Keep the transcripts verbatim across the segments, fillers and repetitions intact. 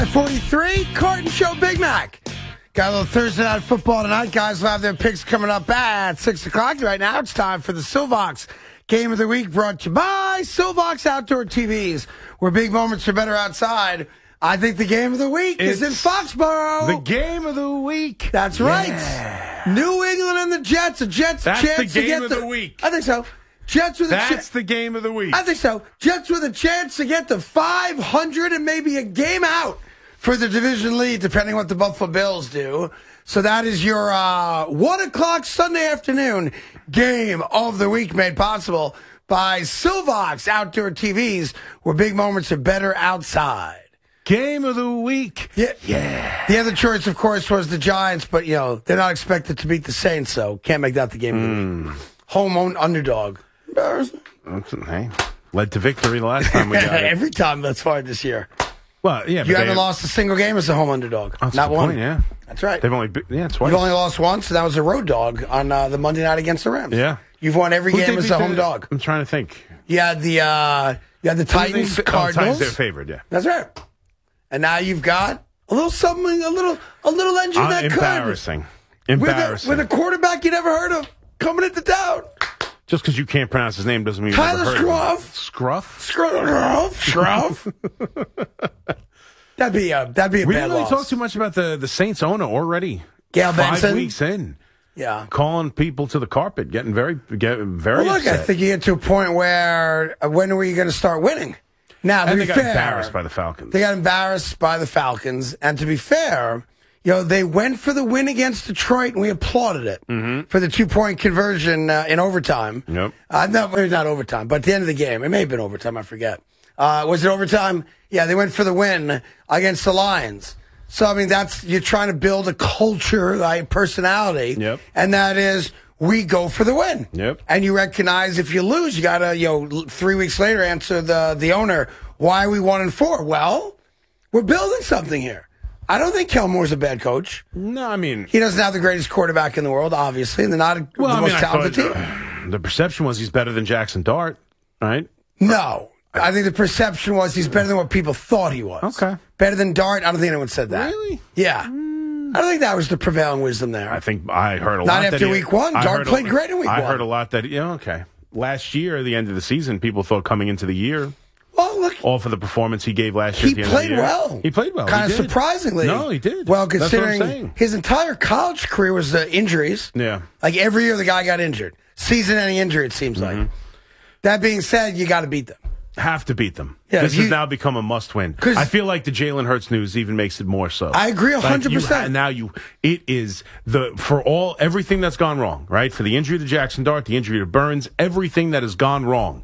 forty-three, Carton Show Big Mac. Got a little Thursday night football tonight. Guys will have their picks coming up at six o'clock. Right now, it's time for the Silvox Game of the Week, brought to you by Silvox Outdoor T Vs, where big moments are better outside. I think the Game of the Week it's is in Foxborough. The Game of the Week. That's right. Yeah. New England and the Jets. The Jets That's chance the to Game get of the, the Week. I think so. Jets with That's a chance. the Game of the Week. I think so. Jets with a chance to get to five hundred and maybe a game out for the division lead, depending what the Buffalo Bills do. So that is your uh, one o'clock Sunday afternoon Game of the Week, made possible by Silvox Outdoor T Vs, where big moments are better outside. Game of the Week. Yeah. Yeah. The other choice, of course, was the Giants, but, you know, they're not expected to beat the Saints, so can't make that the Game of the Mm. Week. Home-owned underdog. Embarrassing. Hey, led to victory the last time we got it. Every time that's far this year. Well, yeah. You but haven't they, lost a single game as a home underdog. That's Not the one. Point, yeah. That's right. They've only, been, yeah, twice. You've only lost once, and that was a road dog on uh, the Monday night against the Rams. Yeah. You've won every Who game did as beat a home the- dog. I'm trying to think. You had the uh, you had the Titans, Oh, Cardinals. Titans, they're favored, yeah. That's right. And now you've got a little something, a little, a little engine Uh, that embarrassing. could. Embarrassing. With a, with a quarterback you never heard of coming into town. Just because you can't pronounce his name doesn't mean Tyler you've never heard of him. Scruff. Scruff? Scruff. Scruff. that'd be a that'd be a We bad didn't really loss. talk too much about the, the Saints owner already. Gail Five Benson. weeks in. Yeah. Calling people to the carpet, getting very, getting very Well, look, upset. I think you get to a point where uh, when are you going to start winning? Now, to and be they got fair, embarrassed by the Falcons. They got embarrassed by the Falcons, and to be fair, you know, they went for the win against Detroit, and we applauded it Mm-hmm. for the two-point conversion uh, in overtime. Yep. Uh, no, maybe not overtime, but at the end of the game. It may have been overtime, I forget. Uh, was it overtime? Yeah, they went for the win against the Lions. So, I mean, that's, you're trying to build a culture, like personality. Yep. And that is, we go for the win. Yep. And you recognize if you lose, you got to, you know, three weeks later answer the, the owner, why are we one and four? Well, we're building something here. I don't think Kellen Moore's a bad coach. No, I mean, He doesn't have the greatest quarterback in the world, obviously, and they're not a, well, the I most mean, I talented thought, team. uh, the perception was he's better than Jackson Dart, right? No. I think the perception was he's better than what people thought he was. Okay. Better than Dart? I don't think anyone said that. Really? Yeah. I don't think that was the prevailing wisdom there. I think I heard a Not lot. after that he, week one. I Dart heard a- played great in week I one. heard a lot that, yeah, okay. Last year, at the end of the season, people thought coming into the year, Well, look, all for the performance he gave last year. he at the end played of the year. well. He played well. Kind He of did. surprisingly. No, he did. Well, That's what I'm considering saying. his entire college career was uh, injuries. Yeah. Like every year the guy got injured. Season-ending injury, it seems Mm-hmm. like. That being said, you got to beat them. Have to beat them. Yeah, this you- has now become a must-win. 'Cause- I feel like the Jalen Hurts news even makes it more so. I agree one hundred percent. Like you ha- now you, it is the for all everything that's gone wrong, right? For the injury to Jackson Dart, the injury to Burns, everything that has gone wrong.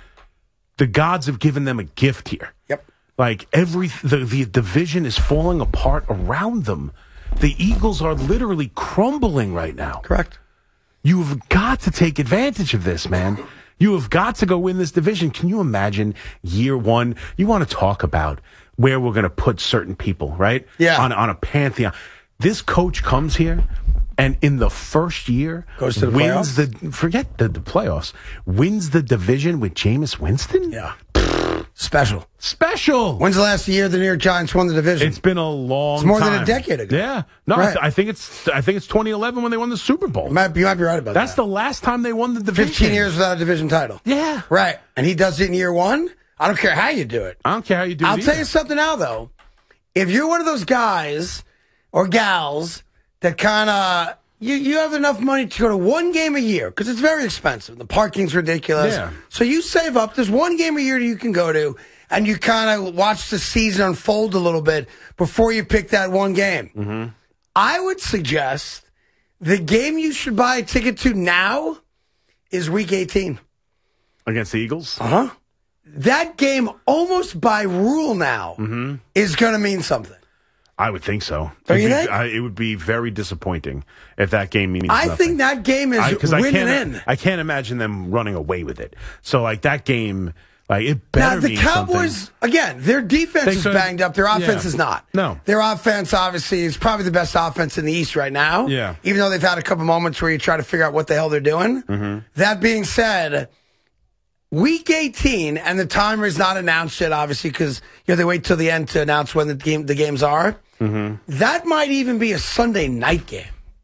The gods have given them a gift here. Yep. Like every the, the division is falling apart around them. The Eagles are literally crumbling right now. Correct. You've got to take advantage of this, man. You have got to go win this division. Can you imagine year one? You want to talk about where we're going to put certain people, right? Yeah. On, on a pantheon. This coach comes here and in the first year Goes to the wins playoffs? the, forget the, the playoffs, wins the division with Jameis Winston? Yeah. Special. Special. When's the last year the New York Giants won the division? It's been a long It's more time. than a decade ago. Yeah. No, Right. I, th- I think it's I think it's twenty eleven when they won the Super Bowl. You might, you might be right about That's that. the last time they won the division. fifteen years without a division title. Yeah. Right. And he does it in year one? I don't care how you do it. I don't care how you do it I'll tell either. you something now, though. If you're one of those guys or gals that kind of you, you have enough money to go to one game a year because it's very expensive. The parking's ridiculous. Yeah. So you save up. There's one game a year you can go to, and you kind of watch the season unfold a little bit before you pick that one game. Mm-hmm. I would suggest the game you should buy a ticket to now is Week eighteen. Against the Eagles? Uh huh. That game, almost by rule now, Mm-hmm. is going to mean something. I would think so. Don't It'd you be- think? I, it would be very disappointing if that game means I nothing. think that game is I, 'cause I winning can't, in. I can't imagine them running away with it. So, like, that game, like, it Now, better the mean Cowboys, something. again, their defense They is could- banged up. Their offense yeah. is not. No. Their offense, obviously, is probably the best offense in the East right now. Yeah. Even though they've had a couple moments where you try to figure out what the hell they're doing. Mm-hmm. That being said, Week eighteen, and the timer is not announced yet, obviously, because you know they wait till the end to announce when the game the games are. Mm-hmm. That might even be a Sunday night game.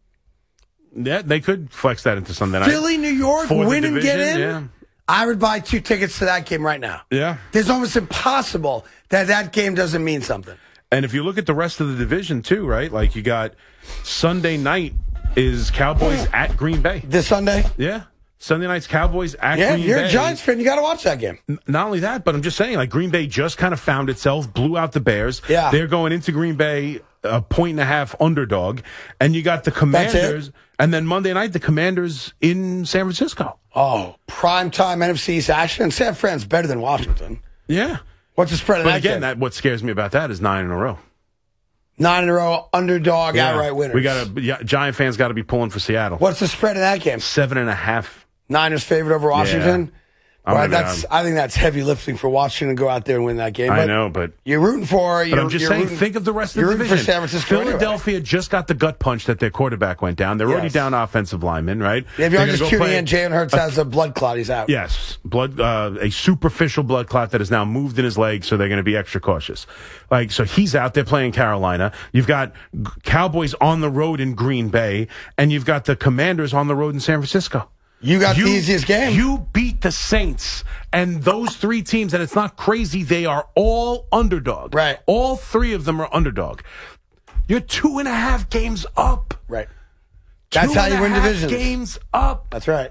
Yeah, they could flex that into Sunday night. Philly, New York, For the win and get division, in. yeah. I would buy two tickets to that game right now. Yeah. It's almost impossible that that game doesn't mean something. And if you look at the rest of the division, too, right? Like, you got Sunday night is Cowboys at Green Bay. This Sunday? Yeah. Sunday night's Cowboys at Yeah, Green if you're Bay. a Giants fan, you got to watch that game. N- Not only that, but I'm just saying, like, Green Bay just kind of found itself, blew out the Bears. Yeah. They're going into Green Bay a point and a half underdog. And you got the Commanders. And then Monday night, the Commanders in San Francisco. Oh, primetime N F C East action. And San Fran's better than Washington. Yeah. What's the spread of But that again, game? that what scares me about that is nine in a row. Nine in a row, underdog, Yeah. outright winners. We got to, yeah, Giant fans got to be pulling for Seattle. What's the spread of that game? Seven and a half. Niners favored over Washington. I'm Right, gonna- that's. I think that's heavy lifting for Washington to go out there and win that game. I But know, but you're rooting for. But You're, I'm just you're saying, rooting, think of the rest of you're the rooting division. for San Francisco. Philadelphia Anyway. just got the gut punch that their quarterback went down. They're already Yes. down offensive linemen, right? Yeah, if They're you're gonna just go tuning play- in, Jalen Hurts has a blood clot. He's out. Yes, blood, uh, a superficial blood clot that has now moved in his leg, so they're going to be extra cautious. Like, so he's out there playing Carolina. You've got Cowboys on the road in Green Bay, and you've got the Commanders on the road in San Francisco. You got the easiest game. You beat the Saints, and those three teams, and it's not crazy, they are all underdog. Right. All three of them are underdog. You're two and a half games up. Right. That's Two how and you a win half divisions. games up. That's right.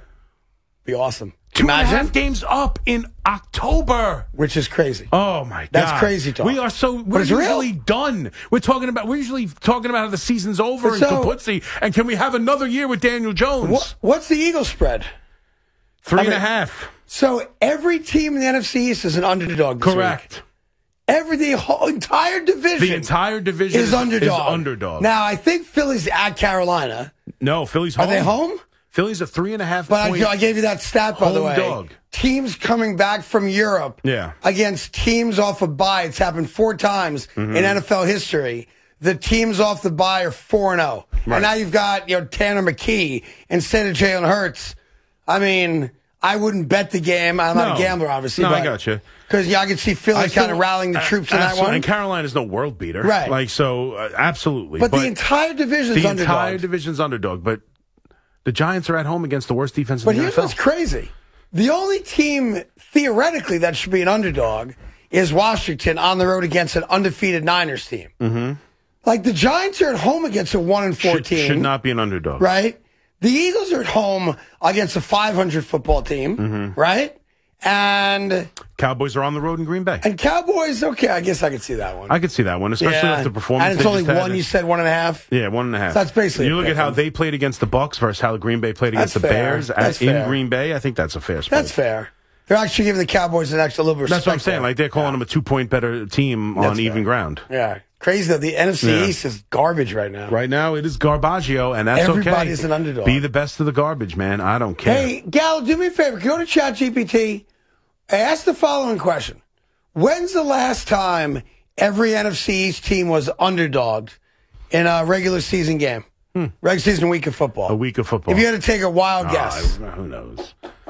Be awesome. Two and a Imagine, half games up in October. which is crazy. Oh my God, That's crazy talk. We are so we're it's real. usually done. We're talking about we're usually talking about how the season's over But in so- Kaputzi, and can we have another year with Daniel Jones? What, what's the Eagles spread? Three I and a mean- half. So every team in the N F C East is an underdog. This Correct. week. Every the whole entire division. The entire division is underdog. Is underdog. Now I think Philly's at Carolina. No, Philly's home. Are they home? Philly's a three and a half But point. I, I gave you that stat, by the home way. dog. Teams coming back from Europe Yeah. against teams off a bye. It's happened four times Mm-hmm. in N F L history. The teams off the bye are four and zero, Right. and now you've got you know Tanner McKee instead of Jalen Hurts. I mean, I wouldn't bet the game. I'm not No. a gambler, obviously. No, I but, got you. Because yeah, I could see Philly I kind still- of rallying the troops in that absolutely. one. And Carolina's no world beater, Right. Like so, uh, absolutely. But, the entire division's the underdog. entire division's underdog. But the Giants are at home against the worst defense in But the here's N F L. what's crazy. The only team, theoretically, that should be an underdog is Washington on the road against an undefeated Niners team. Mm-hmm. Like, the Giants are at home against a one and four should, team. should not be an underdog, Right? The Eagles are at home against a five hundred football team. Mm-hmm. Right? And Cowboys are on the road in Green Bay. and Cowboys, okay, I guess I could see that one. I could see that one, especially yeah. with the performance. And it's they only just had. one, you said one and a half? Yeah, one and a half. That's basically You a look at how pick 'em. they played against the Bucks versus how Green Bay played against That's the fair. Bears That's at, in fair. Green Bay. I think that's a fair spread. That's fair. They're actually giving the Cowboys an extra little bit of That's what I'm respect saying. there. Like they're calling them a two point better team That's on even fair. ground. Yeah. Crazy though. The N F C Yeah. East is garbage right now. Right now, it is garbaggio, and that's okay. Everybody's an underdog. Be the best of the garbage, man. I don't care. Hey, Gallo, do me a favor. Go to ChatGPT. Ask the following question. When's the last time every N F C East team was underdogged in a regular season game? Hmm. Regular season week of football. A week of football. If you had to take a wild Ah, guess. I- who knows?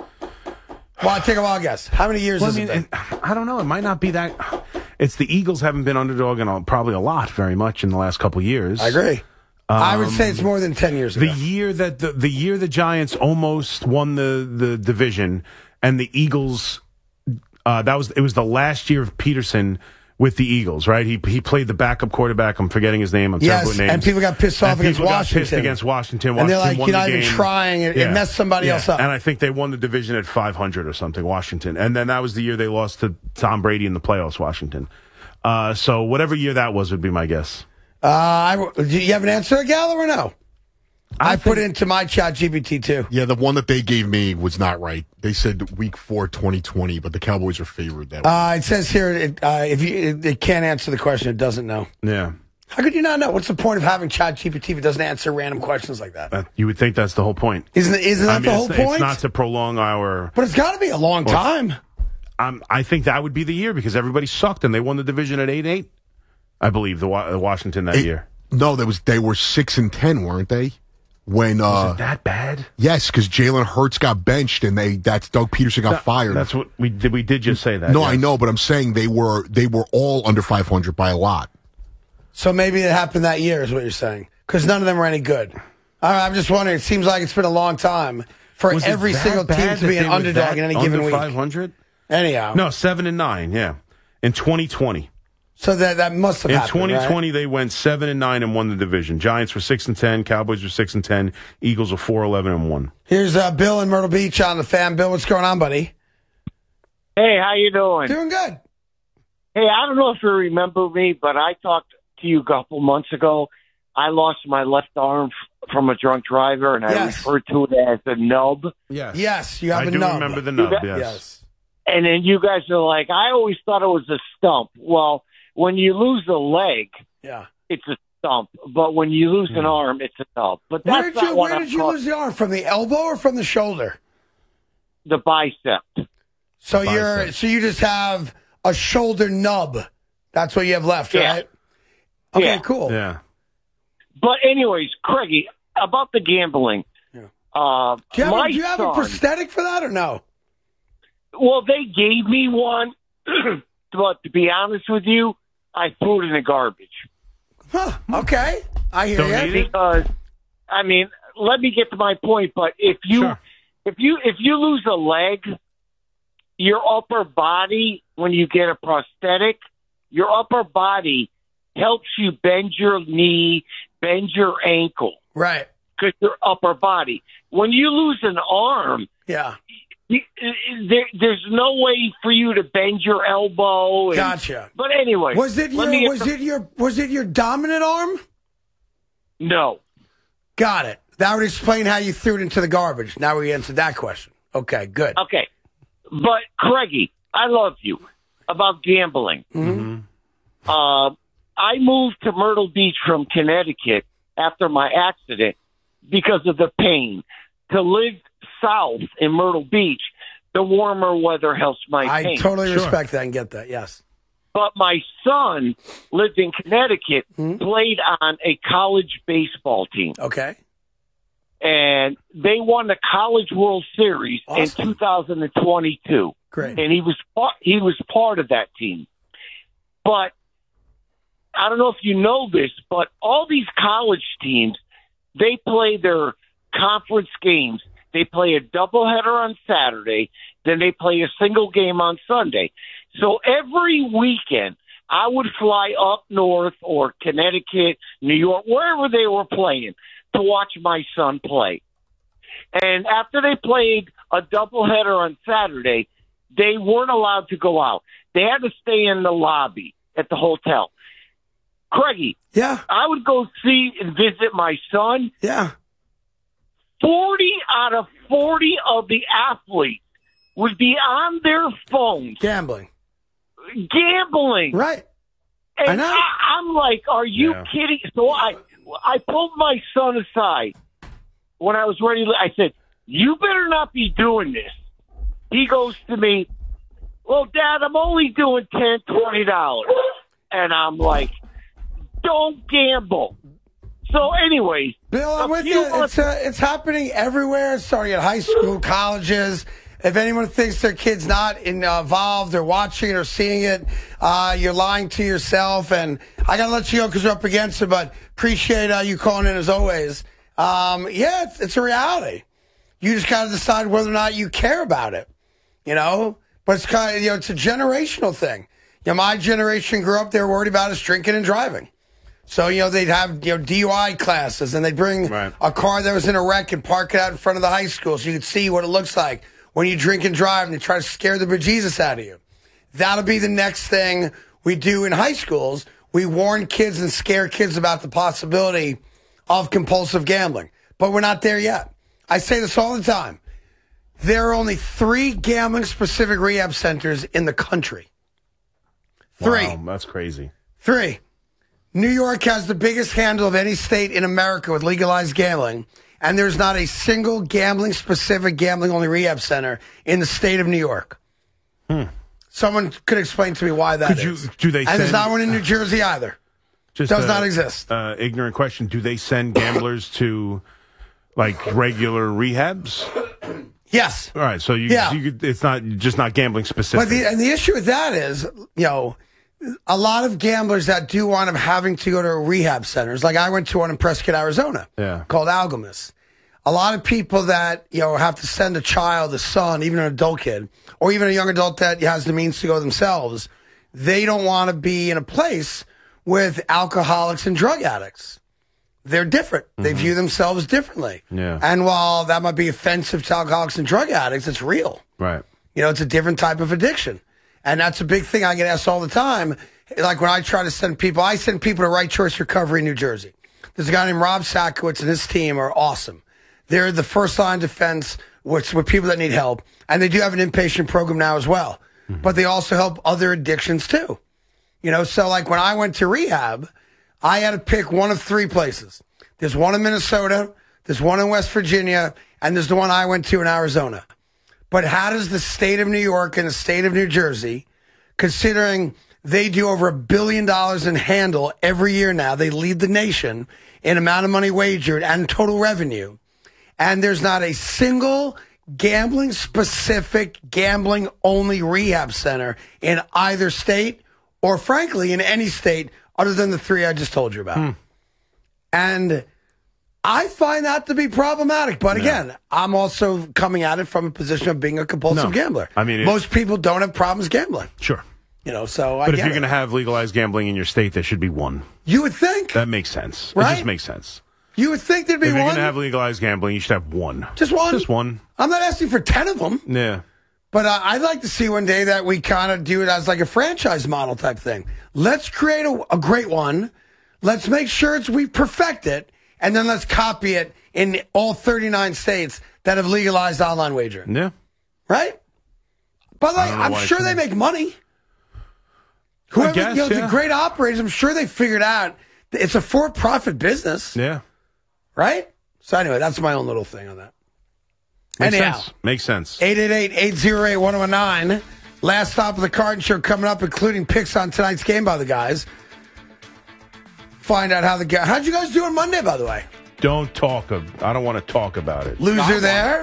Well, take a wild guess. How many years Well, I has mean, it been? it, I don't know. It might not be that. It's the Eagles haven't been underdog in a, probably a lot, very much in the last couple of years. I agree. I would say it's more than ten years ago. The year that the, the year the Giants almost won the, the division, and the Eagles, uh, that was it was the last year of Peterson with the Eagles, right? He he played the backup quarterback. I'm forgetting his name. I'm terrible Yes, with names. and people got pissed off And against people got Washington. pissed against Washington. And they're Washington like, won you're the not even game. trying. It, it messed somebody Yeah. else up. And I think they won the division at five hundred or something, Washington. And then that was the year they lost to Tom Brady in the playoffs, Washington. Uh, so whatever year that was would be my guess. Uh, I, do you have an answer, Gallo, or no? I, I put think- it into my chat G P T too. Yeah, the one that they gave me was not right. They said week four, twenty twenty, but the Cowboys are favored that week. Uh, it says here, it, uh, if you it, it can't answer the question, it doesn't know. Yeah. How could you not know? What's the point of having chat G P T if it doesn't answer random questions like that? Uh, you would think that's the whole point. Isn't, isn't that I mean, the whole it's, point? It's not to prolong our. But it's got to be a long time. Um, I think that would be the year because everybody sucked and they won the division at eight and eight. I believe the, Wa- the Washington that Eight- year. No, there was they were six and ten, weren't they? when uh, Was it that bad? yes, because Jalen Hurts got benched and they that's Doug Peterson got No, fired. That's what we did. We did just say that. no, yes. I know, but I'm saying they were they were all under five hundred by a lot. So maybe it happened that year, is what you're saying, because none of them were any good. All right, I'm just wondering. It seems like it's been a long time for Was it every that single team bad to be that an they were underdog that in any given under week. five hundred? Anyhow, No, seven and nine. Yeah, in twenty twenty. so that that must have In happened. twenty twenty, right? they went seven and nine and won the division. Giants were six and ten. Cowboys were six and ten. Eagles were four eleven and one. Here's uh, Bill in Myrtle Beach on the fan. Bill, what's going on, buddy? Hey, how you doing? Doing good. Hey, I don't know if you remember me, but I talked to you a couple months ago. I lost my left arm f- from a drunk driver, and I Yes. referred to it as a nub. Yes, Yes, you have I a do nub. remember the nub. You Yes. Yes. And then you guys are like, I always thought it was a stump. Well, when you lose a leg, Yeah. it's a stump. But when you lose Hmm. an arm, it's a nub. But Where that's did not you what Where I'm did you talking- lose the arm? From the elbow or from the shoulder? the bicep. So Bicep. you're so you just have a shoulder nub. That's what you have left, Yeah. right? Okay, Yeah. cool. Yeah. But anyways, Craigie, about the gambling. Yeah. Uh, Do you have, my a, do you have a son- prosthetic for that or no? Well, they gave me one, but to be honest with you, I threw it in the garbage. Huh. Okay. I hear Don't you. need it? Because, I mean, let me get to my point. But if you Sure. if you if you lose a leg, your upper body, when you get a prosthetic, your upper body helps you bend your knee, bend your ankle, Right. because your upper body. When you lose an arm, Yeah. you, there, there's no way for you to bend your elbow. And, Gotcha. But anyway, Was it let me your get was the- it your was it your dominant arm? No. Got it. That would explain how you threw it into the garbage. Now we answered that question. Okay, good. Okay. But, Craigie, I love you. About gambling. Mm-hmm. Uh, I moved to Myrtle Beach from Connecticut after my accident because of the pain. To live south in Myrtle Beach, the warmer weather helps my I pain. totally Sure. respect that and get that. Yes. But my son lived in Connecticut, Mhm. played on a college baseball team. Okay. And they won the College World Series Awesome. in two thousand twenty-two. Great. And he was part, he was part of that team. But I don't know if you know this, but all these college teams, they play their conference games. They play a doubleheader on Saturday, then they play a single game on Sunday. So every weekend, I would fly up north or Connecticut, New York, wherever they were playing, to watch my son play. And after they played a doubleheader on Saturday, they weren't allowed to go out. They had to stay in the lobby at the hotel. Craigie, Yeah. I would go see and visit my son. Yeah. forty out of forty of the athletes would be on their phones Gambling. gambling. Right. And I know. I, I'm like, are you Yeah. kidding? So I, I pulled my son aside when I was ready. I said, you better not be doing this. He goes to me, well, Dad, I'm only doing ten dollars, twenty dollars. And I'm like, don't gamble. So anyways, Bill, I'm a with few you. months- It's uh, it's happening everywhere. It's starting at high school, colleges. If anyone thinks their kid's not involved or watching it or seeing it, uh, you're lying to yourself. And I got to let you go because we're up against it, but appreciate uh, you calling in as always. Um, yeah, it's, it's a reality. You just got to decide whether or not you care about it, you know? But it's kind of, you know, it's a generational thing. You know, my generation grew up, they were worried about us drinking and driving. So, you know, they'd have, you know, D U I classes and they'd bring Right. a car that was in a wreck and park it out in front of the high school so you could see what it looks like when you drink and drive and they try to scare the bejesus out of you. That'll be the next thing we do in high schools. We warn kids and scare kids about the possibility of compulsive gambling. But we're not there yet. I say this all the time. There are only three gambling-specific rehab centers in the country. Three. Wow, that's crazy. Three. New York has the biggest handle of any state in America with legalized gambling, and there's not a single gambling-specific, gambling-only rehab center in the state of New York. Hmm. Someone could explain to me why that Could is. you- do they and there's send- not one in New Jersey either. Just Does a, not exist. Uh, ignorant question. Do they send gamblers to Like regular rehabs? Yes. All right, so you, Yeah. you could, it's not just not gambling specific. But the, and the issue with that is, you know, a lot of gamblers that do wind up having to go to rehab centers. Like I went to one in Prescott, Arizona, Yeah. called Algamus. A lot of people that, you know, have to send a child, a son, even an adult kid, or even a young adult that has the means to go themselves, they don't want to be in a place with alcoholics and drug addicts. They're different. They Mm-hmm. view themselves differently. Yeah. And while that might be offensive to alcoholics and drug addicts, it's real. Right. You know, it's a different type of addiction. And that's a big thing I get asked all the time. Like when I try to send people, I send people to Right Choice Recovery in New Jersey. There's a guy named Rob Sakowitz and his team are awesome. They're the first line defense with, with people that need help. And they do have an inpatient program now as well. Mm-hmm. But they also help other addictions too. You know, so like when I went to rehab, I had to pick one of three places. There's one in Minnesota, there's one in West Virginia, and there's the one I went to in Arizona. But how does the state of New York and the state of New Jersey, considering they do over a billion dollars in handle every year now, they lead the nation in amount of money wagered and total revenue, and there's not a single gambling-specific, gambling-only rehab center in either state or, frankly, in any state other than the three I just told you about. Hmm. And I find that to be problematic. But again, yeah. I'm also coming at it from a position of being a compulsive no. gambler. I mean, most people don't have problems gambling. Sure. You know, so I But if get you're it. going to have legalized gambling in your state, there should be one. You would think. That makes sense. Right? It just makes sense. You would think there'd be if one. If you're going to have legalized gambling, you should have one. Just one? Just one. I'm not asking for ten of them. Yeah. But uh, I'd like to see one day that we kind of do it as like a franchise model type thing. Let's create a, a great one. Let's make sure it's we perfect it, and then let's copy it in all thirty-nine states that have legalized online wagering. Yeah. Right? By the way, I don't know I'm why sure it's- they make money. Whoever, guess, you know, yeah. the great operators, I'm sure they figured out that it's a for-profit business. Yeah. Right? So anyway, that's my own little thing on that. Makes Anyhow. sense. Makes sense. eight eight eight, eight oh eight, one oh nine. Last stop of the Carton Show coming up, including picks on tonight's game by the guys. Find out how the guy. How'd you guys do on Monday, by the way? Don't talk. Of, I don't want to talk about it. Loser there?